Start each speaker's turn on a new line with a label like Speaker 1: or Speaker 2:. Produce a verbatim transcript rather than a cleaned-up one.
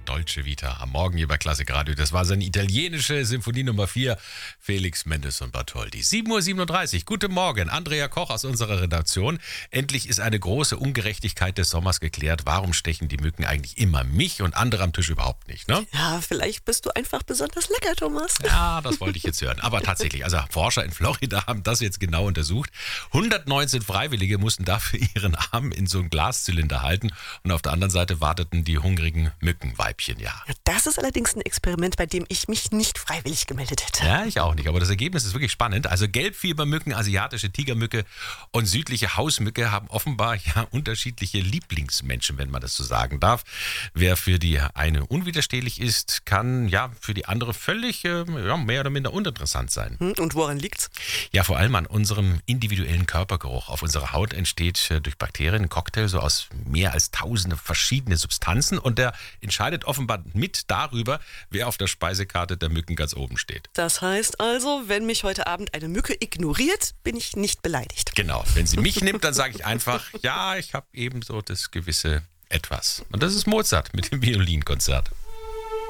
Speaker 1: Dolce Vita am Morgen hier bei Klassikradio. Das war seine italienische Sinfonie Nummer vier, Felix Mendelssohn Bartholdy. sieben Uhr siebenunddreißig, guten Morgen, Andrea Koch aus unserer Redaktion. Endlich ist eine große Ungerechtigkeit des Sommers geklärt. Warum stechen die Mücken eigentlich immer mich und andere am Tisch überhaupt nicht, ne?
Speaker 2: Ja, vielleicht bist du einfach besonders lecker, Thomas.
Speaker 1: Ja, das wollte ich jetzt hören. Aber tatsächlich, also Forscher in Florida haben das jetzt genau untersucht. hundertneunzehn Freiwillige mussten dafür ihren Arm in so einen Glaszylinder halten und auf der anderen Seite warteten die hungrigen Mückenweibchen, ja.
Speaker 2: Ja, das ist allerdings ein Experiment, bei dem ich mich nicht freiwillig gemeldet hätte.
Speaker 1: Ja, ich auch nicht, aber das Ergebnis ist wirklich spannend. Also Gelbfiebermücken, asiatische Tigermücke und südliche Hausmücke haben offenbar ja unterschiedliche Lieblingsmenschen, wenn man das so sagen darf. Wer für die eine unwiderstehlich ist, kann ja für die andere völlig äh, ja, mehr oder minder uninteressant sein.
Speaker 2: Hm, und woran liegt's?
Speaker 1: Ja, vor allem an unserem individuellen Körpergeruch. Auf unserer Haut entsteht äh, durch Bakterien ein Cocktail so aus mehr als tausende verschiedene Substanzen und der entscheidet offenbar mit darüber, wer auf der Speisekarte der Mücken ganz oben steht.
Speaker 2: Das heißt also, wenn mich heute Abend eine Mücke ignoriert, bin ich nicht beleidigt.
Speaker 1: Genau, wenn sie mich nimmt, dann sage ich einfach, ja, ich habe ebenso das gewisse Etwas. Und das ist Mozart mit dem Violinkonzert.